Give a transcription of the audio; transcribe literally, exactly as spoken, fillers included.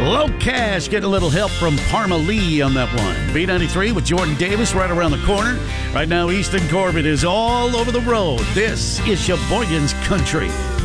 Low Cash getting a little help from Parma Lee on that one. B ninety-three with Jordan Davis right around the corner. Right now, Easton Corbett is all over the road. This is Sheboygan's Country.